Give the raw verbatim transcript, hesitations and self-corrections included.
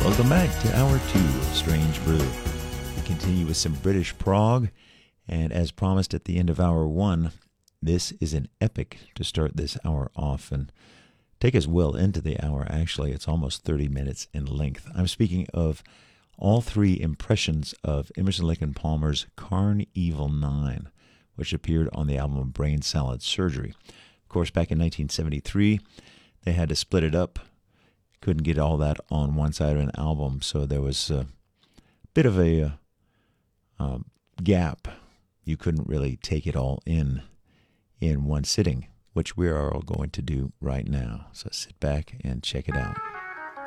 Welcome back to Hour two of Strange Brew. We continue with some British prog, and as promised at the end of Hour one, this is an epic to start this hour off and take us well into the hour. Actually, it's almost thirty minutes in length. I'm speaking of all three impressions of Emerson, Lake and Palmer's Carnival nine, which appeared on the album Brain Salad Surgery. Of course, back in nineteen seventy-three, they had to split it up. Couldn't get all that on one side of an album, so there was a bit of a uh, uh, gap. You couldn't really take it all in in one sitting, which we are all going to do right now. So sit back and check it out.